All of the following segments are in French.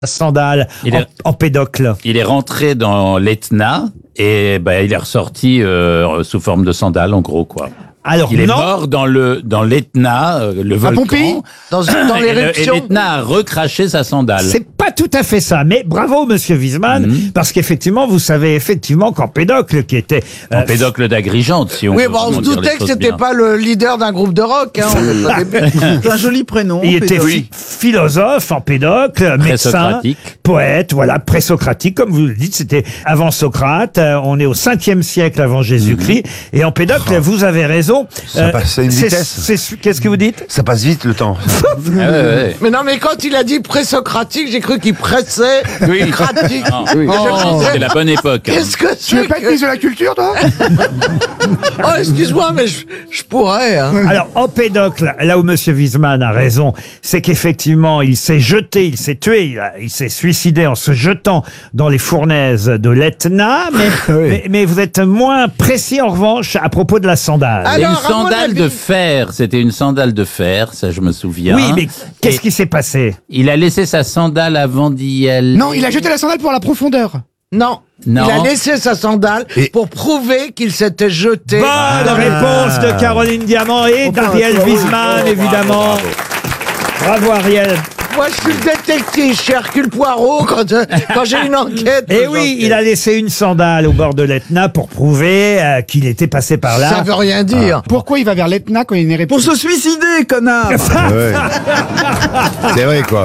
sandales en pédocle. Il est rentré dans l'Etna et il est ressorti sous forme de sandales, en gros, quoi. Alors, il est mort dans l'Etna, le volcan. Pompéi dans l'éruption. Et l'Etna a recraché sa sandale. C'est pas tout à fait ça, mais bravo Monsieur Wiesmann, parce qu'effectivement, vous savez effectivement qu'Empédocle, qui était Empédocle d'Agrigente, si on Oui, veut bon, on se vraiment dire doutait les que choses c'était bien. pas le leader d'un groupe de rock. Hein, C'est un joli prénom. il était Pédocle. philosophe, Empédocle, médecin, Présocratique. poète, voilà, présocratique, comme vous le dites, c'était avant Socrate. On est au 5e siècle avant Jésus-Christ, et Empédocle, vous avez raison. Ça passe à une vitesse. Qu'est-ce que vous dites? Ça passe vite le temps. Ouais. Mais non, mais quand il a dit présocratique, j'ai cru qu'il pressait. Oui. Cratique. Non, c'était la bonne époque. Qu'est-ce que Tu veux c'est pas être ministre de la culture, toi? Oh, excuse-moi, mais je pourrais. Hein. Alors, Empédocle, là où Monsieur Wiesmann a raison, c'est qu'effectivement, il s'est jeté, il s'est tué, il s'est suicidé en se jetant dans les fournaises de l'Etna, mais vous êtes moins précis en revanche à propos de la sandale. C'est une Alors, à mon sandale avis- de fer. C'était une sandale de fer, ça je me souviens. Oui, mais qu'est-ce Et qui s'est passé? il a laissé sa sandale avant d'y aller. Non, il a jeté la sandale pour la profondeur. Non. Non. Il a laissé sa sandale pour prouver qu'il s'était jeté. Bonne réponse de Caroline Diamant et d'Ariel Wiesmann, évidemment. Bravo Ariel. Moi, je suis le détective, je suis Hercule Poirot quand j'ai une enquête. Et oui, il a laissé une sandale au bord de l'Etna pour prouver qu'il était passé par là. Ça veut rien dire. Pourquoi il va vers l'Etna quand il n'est Pour se suicider, connard. Ouais. C'est vrai, quoi.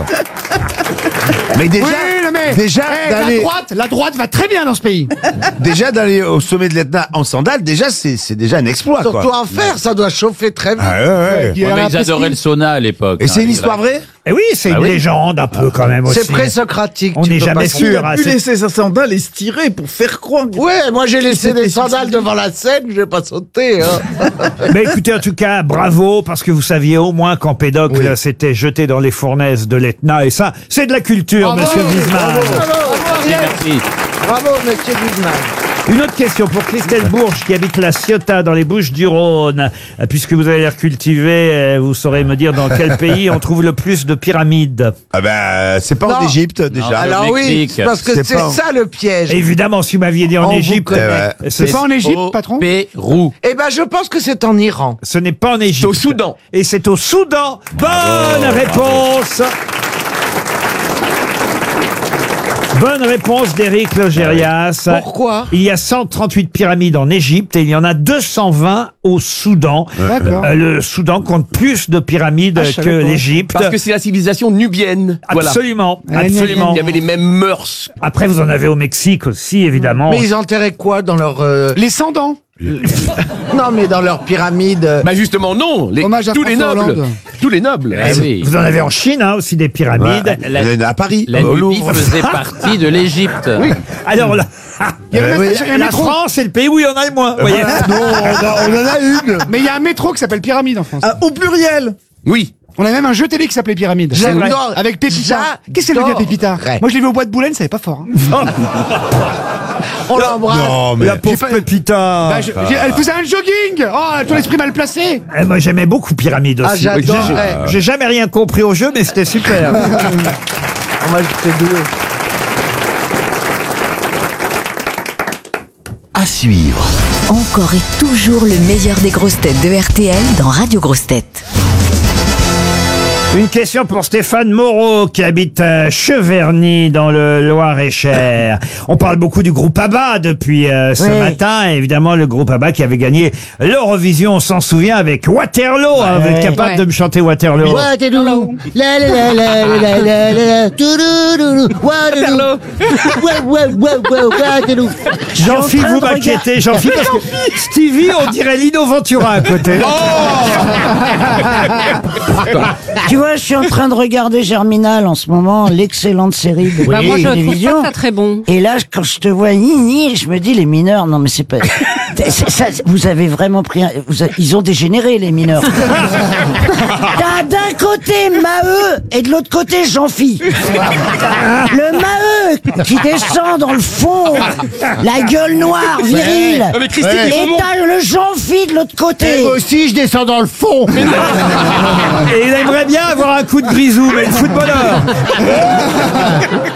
Mais déjà, Oui, non, mais déjà d'aller, la droite va très bien dans ce pays. déjà d'aller au sommet de l'Etna en sandales, déjà c'est déjà un exploit, Surtout quoi. en fer, ça doit chauffer très vite. Ah ouais. Il a Mais la ils adoraient le sauna à l'époque. Et c'est une hein. histoire vraie? Et oui, c'est une oui. légende un peu quand même aussi. C'est présocratique. On tu n'est peux jamais pas sûr. Il Ah, a pu c'est- laisser sa sandale et se tirer pour faire croire. Ouais, moi j'ai laissé s'était des sandales suicidé. devant la scène, je vais pas sauter. Hein. Mais écoutez, en tout cas, bravo, parce que vous saviez au moins qu'Empédocle s'était jeté dans les fournaises de l'Etna, et ça, c'est de la culture, Monsieur Wiesmann. Merci. Bravo, monsieur Wiesmann. Une autre question pour Christelle Bourges, qui habite la Ciotat, dans les Bouches-du-Rhône. Puisque vous avez l'air cultivé, vous saurez me dire dans quel pays on trouve le plus de pyramides. Ah ben, c'est pas en Non. Égypte, déjà. Alors oui, Mexique. c'est parce que C'est c'est pas- ça le piège. Évidemment, si vous m'aviez dit en On vous Égypte, connaît. ce, C'est pas en Égypte, Au patron? Pérou. Eh ben, je pense que c'est en Iran. ce n'est pas en Égypte. C'est au Soudan. Et c'est au Soudan. Bonne réponse. Bonne réponse d'Éric Logérias. Pourquoi Il y a 138 pyramides en Égypte et il y en a 220 au Soudan. D'accord. Le Soudan compte plus de pyramides je que savais pas. l'Égypte. Parce que c'est la civilisation nubienne. Voilà. Absolument, Ah, absolument. Il y avait les mêmes mœurs. Après, vous en avez au Mexique aussi, évidemment. Mais ils enterraient quoi dans leur... Les Sandans. Non, mais dans leur pyramide... Bah justement, non. Hommage à Tous les François nobles. Hollande. Tous les nobles. Ah oui. Vous en avez en Chine hein, aussi des pyramides. La- Il y en a à Paris, La au Nubie Louvre. faisait partie de l'Égypte. Alors là, Il y a un la métro. France, c'est le pays où il y en a le moins. vous voyez. Non, on en a une. Mais il y a un métro qui s'appelle Pyramide en France. Ah, au pluriel. Oui. On a même un jeu télé qui s'appelait Pyramide. J'adore. Avec Pépita. Qu'est-ce qu'elle veut dire, Pépita? Ouais. Moi, je l'ai vu au bois de Boulogne, ça n'est pas fort. Hein. On l'embrasse. Non, mais. La pauvre Pépita. Bah, elle faisait un jogging. Oh, ton esprit mal placé. Moi, j'aimais beaucoup Pyramide aussi. Ah, j'adorais. J'ai jamais rien compris au jeu, mais c'était super. Moi, j'étais doué. À suivre. Encore et toujours le meilleur des grosses têtes de RTL dans Radio Grosses Têtes. Une question pour Stéphane Moreau qui habite à Cheverny dans le Loir-et-Cher. On parle beaucoup du groupe ABBA depuis ce matin. Et évidemment, le groupe ABBA qui avait gagné l'Eurovision, on s'en souvient, avec Waterloo. Hein, vous êtes capable de me chanter Waterloo? Waterloo, la la la la la la la, touloulou, Waterloo, Waterloo. Jean-Philippe, vous m'inquiétez, Jean-Philippe, parce que Stevie, on dirait Lino Ventura à côté. Tu vois, je suis en train de regarder Germinal en ce moment, l'excellente série de Bah moi, je trouve télévision. pas ça très bon. Et là, quand je te vois Nini, je me dis, les mineurs, non mais c'est pas... Vous avez vraiment pris ils ont dégénéré, les mineurs. T'as d'un côté Maheu et de l'autre côté Jean-Phi. Le Maheu qui descend dans le fond, la gueule noire, virile. mais Christine, Et comment- t'as le Jean-Phi de l'autre côté. Moi aussi, je descends dans le fond. Et il aimerait bien avoir un coup de grisou, mais le footballeur.